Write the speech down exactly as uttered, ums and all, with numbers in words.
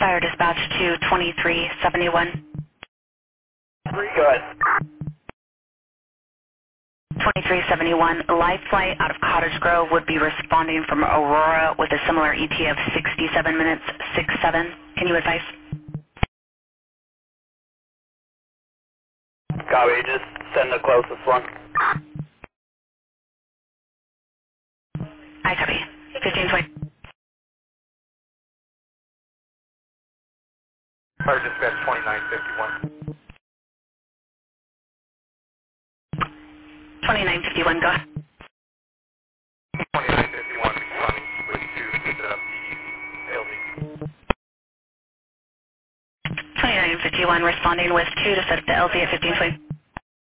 Fire dispatch to twenty-three seventy-one. Go ahead. twenty-three seventy-one, live flight out of Cottage Grove would be responding from Aurora with a similar E T of sixty-seven minutes, six seven. Can you advise? Copy, just send the closest one. I copy. fifteen twenty. Fire dispatch twenty-nine fifty-one. twenty-nine fifty-one, go ahead. twenty-nine fifty-one responding with two to set up the L Z. twenty-nine fifty-one responding with two to set up the L Z at fifteen twenty.